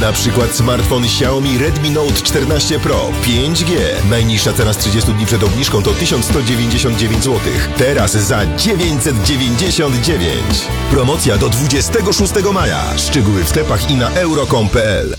Na przykład smartfon Xiaomi Redmi Note 14 Pro 5G. Najniższa cena z 30 dni przed obniżką to 1199 zł. Teraz za 999. Promocja do 26 maja. Szczegóły w sklepach i na euro.com.pl.